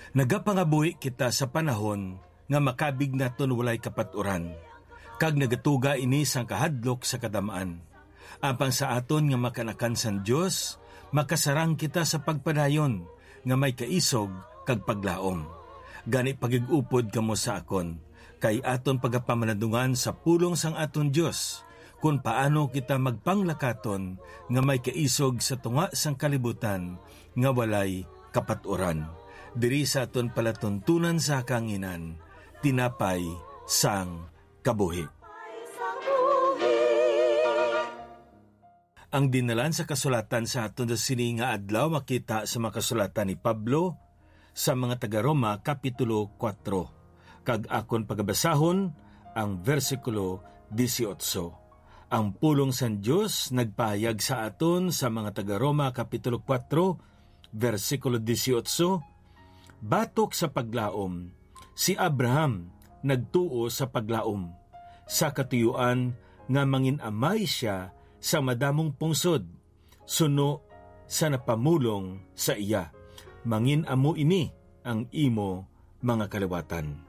Nagapangabuhi kita sa panahon nga makabig naton walay kapaturan, kag nagatuga ini sang kahadlok sa kadamaan. Apang sa aton nga makanakan san Dios, makasarang kita sa pagpadayon nga may kaisog kag paglaom. Gani pagigupod kamo sa akon, kay aton pagapamanadungan sa pulong sang aton Dios, kung paano kita magpanglakaton nga may kaisog sa tunga sang kalibutan nga walay kapaturan. Diri sa aton palatuntunan sa kanginan, tinapay sang kabuhi. Ang dinalan sa kasulatan sa aton sa sini nga adlaw makita sa makasulatan ni Pablo sa mga taga-Roma Kapitulo 4. Kag akon pagabasahon ang versikulo 18. Ang pulong san Dios nagpahayag sa aton sa mga taga-Roma Kapitulo 4, versikulo 18, batok sa paglaom, si Abraham nagtuo sa paglaom, sa katuyuan nga manginamay siya sa madamong pungsod, suno sa napamulong sa iya. Manginamo ini ang imo mga kaliwatan.